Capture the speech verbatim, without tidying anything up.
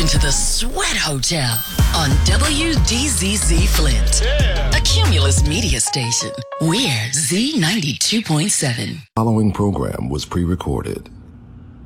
into the Sweat Hotel on W D Z Z Flint, yeah. A Cumulus media station. We're Z ninety-two point seven. The following program was pre-recorded.